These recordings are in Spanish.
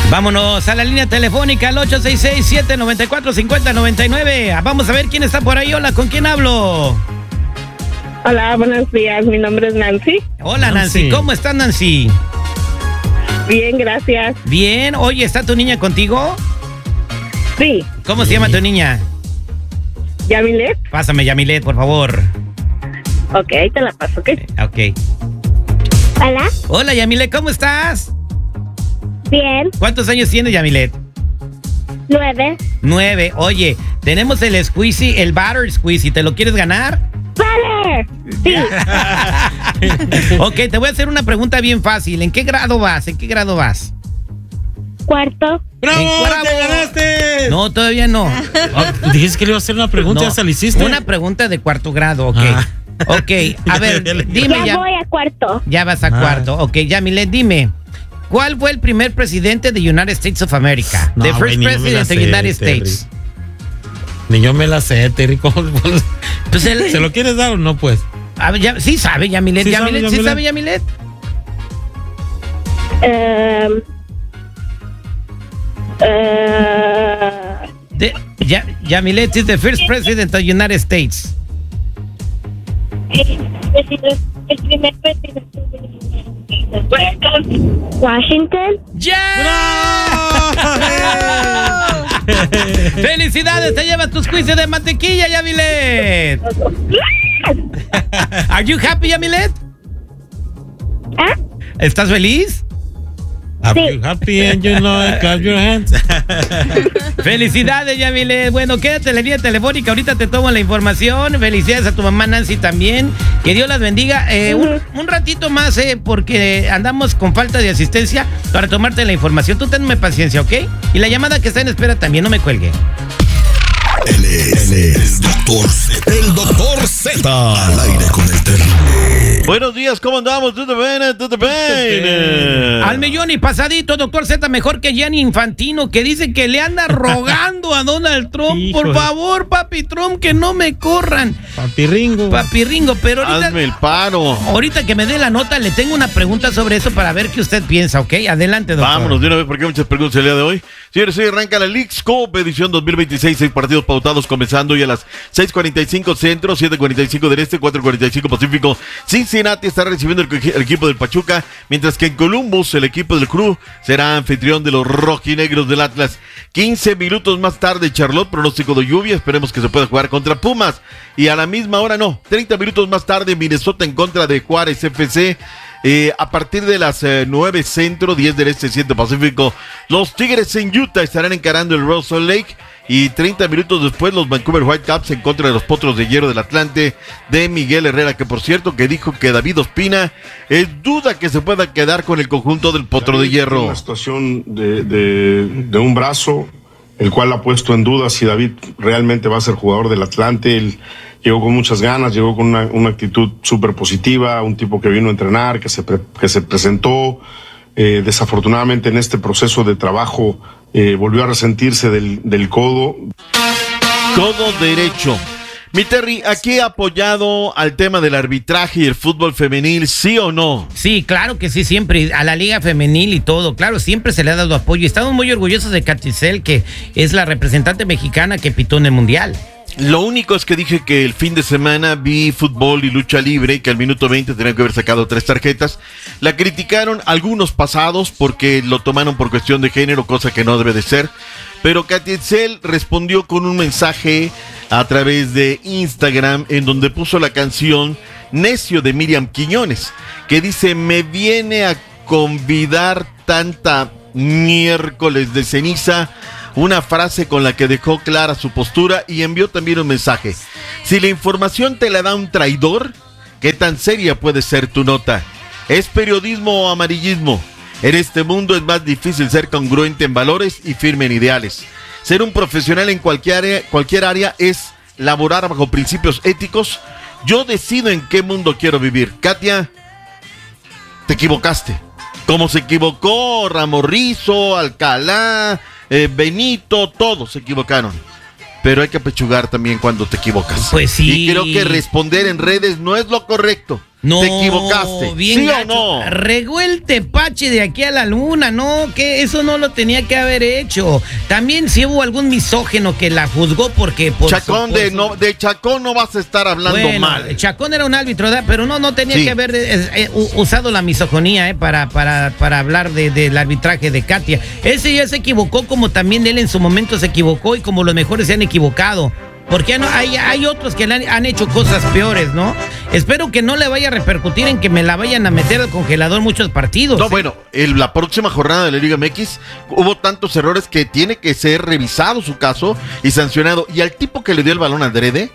Vámonos a la línea telefónica al 866-794-5099. Vamos a ver quién está por ahí. Hola, ¿con quién hablo? Hola, buenos días. Mi nombre es Nancy. Hola, Nancy. ¿Cómo estás, Nancy? Bien, gracias. Bien. Oye, ¿está tu niña contigo? Sí. ¿Cómo se llama tu niña? ¿Yamilet? Pásame, Yamilet, por favor. Ok, te la paso, ¿ok? Ok. Hola. Hola, Yamilet, ¿cómo estás? Bien. ¿Cuántos años tienes, Yamilet? 9. 9. Oye, tenemos el squeezy, el butter squeezy. ¿Te lo quieres ganar? ¡Vale! Sí. Ok, te voy a hacer una pregunta bien fácil. ¿En qué grado vas? Cuarto. ¡Bravo! ¡Te ganaste! No, todavía no. Dijiste que le iba a hacer una pregunta, No, ya se la hiciste. Una pregunta de cuarto grado, ok. Ah. Ok, a ver, dime Ya voy a cuarto. Ya vas a cuarto. Ok, Yamilet, dime. ¿Cuál fue el primer presidente de United States of America? No, The first güey, ni yo me la president of the sé, United Terry. States. Ni yo me la sé, Terry. Pues ¿Se lo quieres dar o no, pues? A ver, sí sabe, Yamilet. Sí Yamilet, sabe, ¿sí Yamilet. sabe, Yamilet? Yamilet is the first president of the United States. El primer presidente de Washington. ¡Ya! ¡Felicidades! Te llevas tus quizzes de mantequilla, Yamilet. Are you happy, Yamilet? ¿Ah? ¿Estás feliz? Are you happy and you know it, clap your hands. Felicidades, Yamilet. Bueno, quédate en la línea telefónica. Ahorita te tomo la información. Felicidades a tu mamá Nancy también. Que Dios las bendiga. Un ratito más, porque andamos con falta de asistencia para tomarte la información. Tú tenme paciencia, ¿ok? Y la llamada que está en espera también, no me cuelgue. Él es el Doctor Z. El Doctor Z. Al aire con el terrible. Buenos días, ¿cómo andamos? ¿Tú te ven? Al millón y pasadito, Doctor Z, mejor que Gianni Infantino, que dice que le anda rogando a Donald Trump. Híjole. Por favor, papi Trump, que no me corran. Papi Ringo. Papi Ringo, pero ahorita... Hazme el paro. Ahorita que me dé la nota, le tengo una pregunta sobre eso para ver qué usted piensa, ¿ok? Adelante, doctor. Vámonos de una vez porque hay muchas preguntas el día de hoy. Señores, hoy arranca la Leagues Cup edición 2026, 6 partidos pautados comenzando y a las 6:45 centro, 7:45 del este, 4:45 pacífico. Cincinnati está recibiendo el equipo del Pachuca, mientras que en Columbus el equipo del Cruz será anfitrión de los rojinegros del Atlas. 15 minutos más tarde, Charlotte, pronóstico de lluvia, esperemos que se pueda jugar contra Pumas. Y a la misma hora 30 minutos más tarde, Minnesota en contra de Juárez FC. A partir de las 9 centro, 10 del este, 7 pacífico, los Tigres en Utah estarán encarando el Russell Lake. Y 30 minutos después, los Vancouver Whitecaps en contra de los Potros de Hierro del Atlante de Miguel Herrera, que por cierto que dijo que David Ospina es duda que se pueda quedar con el conjunto del Potro de Hierro. Una situación de un brazo, el cual ha puesto en duda si David realmente va a ser jugador del Atlante. Él llegó con muchas ganas, llegó con una actitud súper positiva, un tipo que vino a entrenar, que se presentó. Desafortunadamente en este proceso de trabajo volvió a resentirse del codo. Codo derecho. Mi Terry, ¿aquí ha apoyado al tema del arbitraje y el fútbol femenil, sí o no? Sí, claro que sí, siempre, a la liga femenil y todo, claro, siempre se le ha dado apoyo. Estamos muy orgullosos de Katy Cel, que es la representante mexicana que pitó en el Mundial. Lo único es que dije que el fin de semana vi fútbol y lucha libre y que al minuto 20 tenían que haber sacado 3 tarjetas. La criticaron algunos pasados porque lo tomaron por cuestión de género, cosa que no debe de ser. Pero Katy Cel respondió con un mensaje a través de Instagram en donde puso la canción Necio de Miriam Quiñones, que dice: me viene a convidar tanta miércoles de ceniza. Una frase con la que dejó clara su postura y envió también un mensaje. Si la información te la da un traidor, ¿qué tan seria puede ser tu nota? ¿Es periodismo o amarillismo? En este mundo es más difícil ser congruente en valores y firme en ideales. Ser un profesional en cualquier área es laborar bajo principios éticos. Yo decido en qué mundo quiero vivir. Katia, te equivocaste. Como se equivocó Ramorrizo, Alcalá, Benito, todos se equivocaron. Pero hay que apechugar también cuando te equivocas. Pues sí. Y creo que responder en redes no es lo correcto. No, te equivocaste. Bien ¿Sí gacho. o no? Regó el tepache de aquí a la luna, no, que eso no lo tenía que haber hecho. También si hubo algún misógeno que la juzgó porque... Chacón, de Chacón no vas a estar hablando mal. Chacón era un árbitro, ¿verdad? Pero no tenía Sí. que haber usado la misogonía para hablar del arbitraje de Katia. Ese ya se equivocó como también él en su momento se equivocó y como los mejores se han equivocado. Porque hay otros que han hecho cosas peores, ¿no? Espero que no le vaya a repercutir en que me la vayan a meter al congelador muchos partidos. No, bueno, la próxima jornada de la Liga MX hubo tantos errores que tiene que ser revisado su caso y sancionado. Y al tipo que le dio el balón a adrede,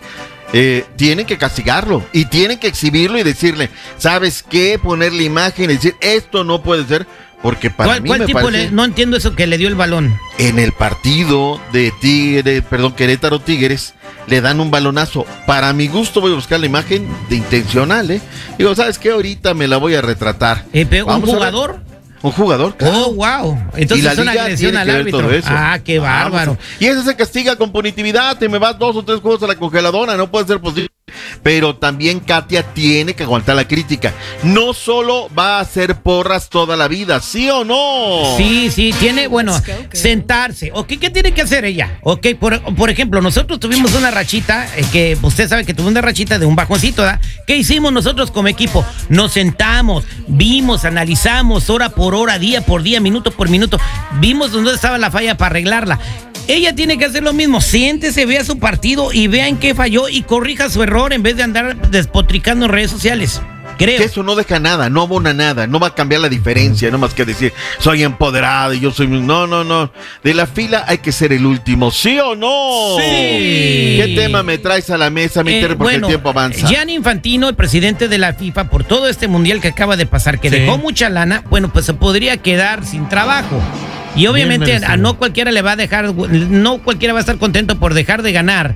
tienen que castigarlo y tienen que exhibirlo y decirle, ¿sabes qué? Ponerle imagen y decir, esto no puede ser. Porque para mí me parece... No entiendo eso que le dio el balón. En el partido de Querétaro Tigres, le dan un balonazo. Para mi gusto voy a buscar la imagen de intencional, Digo, ¿sabes qué? Ahorita me la voy a retratar. ¿Un jugador? Un jugador, claro. Oh, wow. Entonces es una agresión al árbitro. Ah, qué bárbaro. Y eso se castiga con punitividad. Te me vas 2 o 3 juegos a la congeladora. No puede ser posible. Pero también Katia tiene que aguantar la crítica. No solo va a hacer porras toda la vida, ¿sí o no? Sí, tiene, sentarse. Ok, ¿qué tiene que hacer ella? Ok, por ejemplo, nosotros tuvimos una rachita, que usted sabe que tuvimos una rachita de un bajoncito, ¿verdad? ¿Qué hicimos nosotros como equipo? Nos sentamos, vimos, analizamos hora por hora, día por día, minuto por minuto. Vimos dónde estaba la falla para arreglarla. Ella tiene que hacer lo mismo, siéntese, vea su partido y vea en qué falló y corrija su error en vez de andar despotricando en redes sociales. Creo. Que eso no deja nada, no abona nada, no va a cambiar la diferencia, no más que decir, soy empoderado y yo soy... No. De la fila hay que ser el último, ¿sí o no? Sí. ¿Qué tema me traes a la mesa, porque el tiempo avanza? Gianni Infantino, el presidente de la FIFA, por todo este mundial que acaba de pasar, que dejó mucha lana, pues se podría quedar sin trabajo. Y obviamente no cualquiera le va a dejar, no cualquiera va a estar contento por dejar de ganar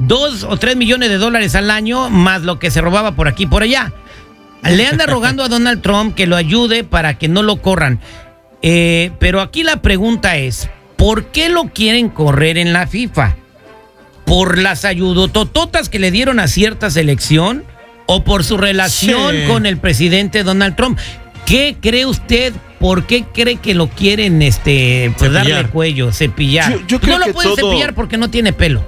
2 o 3 millones de dólares al año, más lo que se robaba por aquí y por allá. Le anda rogando a Donald Trump que lo ayude para que no lo corran. Pero aquí la pregunta es, ¿por qué lo quieren correr en la FIFA? ¿Por las ayudotototas que le dieron a cierta selección? ¿O por su relación con el presidente Donald Trump? ¿Qué cree usted? ¿Por qué cree que lo quieren darle cuello, cepillar? Yo creo no lo que pueden cepillar porque no tiene pelo.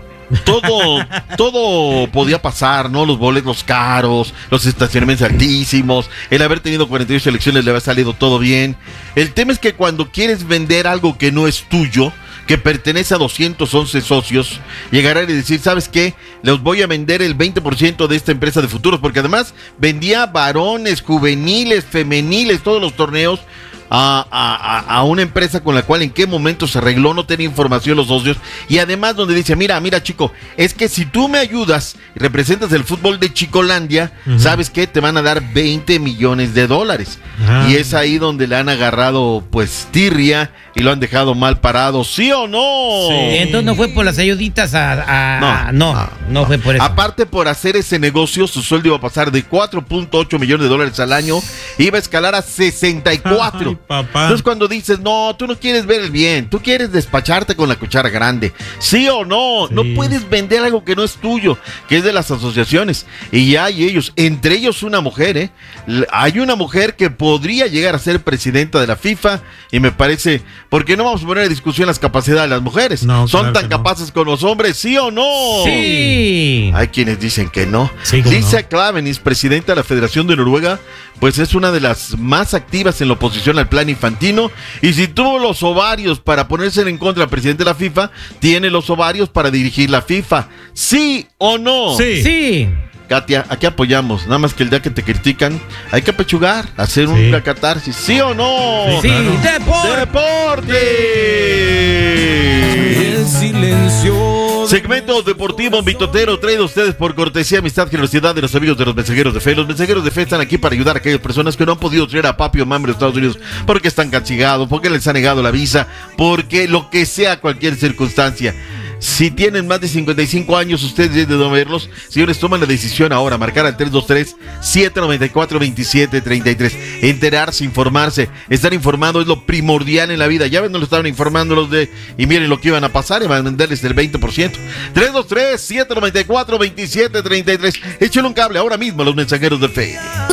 Todo podía pasar, ¿no? Los boletos caros, los estacionamientos altísimos, el haber tenido 48 elecciones le había salido todo bien. El tema es que cuando quieres vender algo que no es tuyo, que pertenece a 211 socios, llegar y decir, ¿sabes qué? Les voy a vender el 20% de esta empresa de futuros, porque además vendía varones, juveniles, femeniles, todos los torneos, a una empresa con la cual en qué momento se arregló, no tenía información los socios, y además donde dice, mira chico, es que si tú me ayudas y representas el fútbol de Chicolandia, ¿sabes qué? Te van a dar 20 millones de dólares. Y es ahí donde le han agarrado pues tirria y lo han dejado mal parado, ¿sí o no? Sí. Entonces no fue por las ayuditas no fue por eso. Aparte, por hacer ese negocio, su sueldo iba a pasar de 4.8 millones de dólares al año, iba a escalar a 64. Ay, papá. Entonces cuando dices, no, tú no quieres ver el bien, tú quieres despacharte con la cuchara grande, ¿sí o no? Sí. No puedes vender algo que no es tuyo, que es de las asociaciones. Y ya hay ellos, entre ellos una mujer, hay una mujer que podría llegar a ser presidenta de la FIFA, y me parece, porque no vamos a poner en discusión las capacidades de las mujeres. No, ¿Son claro tan que no. capaces como los hombres, sí o no? Sí. Hay quienes dicen que no. Sí, ¿cómo Lisa no? Klavenis, presidenta de la Federación de Noruega, pues es una de las más activas en la oposición al plan Infantino, y si tuvo los ovarios para ponerse en contra del presidente de la FIFA, tiene los ovarios para dirigir la FIFA, ¿sí o no? Sí. Katia, aquí apoyamos, nada más que el día que te critican hay que apechugar, hacer una catarsis, ¿sí o no? Sí, claro. ¡Deporte! El silencio. Segmentos deportivos Mitotero, traído a ustedes por cortesía, amistad, generosidad de los amigos de los Mensajeros de Fe. Los Mensajeros de Fe están aquí para ayudar a aquellas personas que no han podido traer a papi o mami de Estados Unidos porque están castigados, porque les ha negado la visa, porque lo que sea, cualquier circunstancia. Si tienen más de 55 años, ustedes deben verlos. Señores, toman la decisión ahora, marcar al 323-794-2733. Enterarse, informarse, estar informado es lo primordial en la vida. Ya ven, no lo estaban informando los de... Y miren lo que iban a pasar, y van a venderles el 20%. 323-794-2733. Échale un cable ahora mismo a los Mensajeros de Fe.